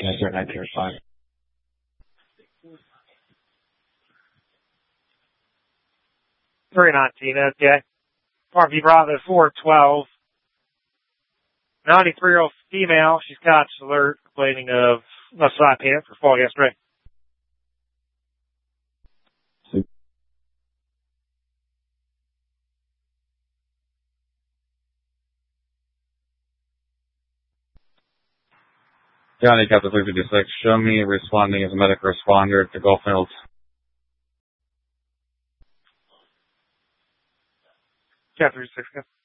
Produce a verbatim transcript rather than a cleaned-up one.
Yes, sir. nine zero five. three nineteen, okay. Parkview Bravo four twelve. ninety-three-year-old female. She's conscious alert, complaining of left side pain for fall yesterday. Johnny, Captain three fifty-six, show me responding as a medical responder to Gulffields. Captain three fifty-six.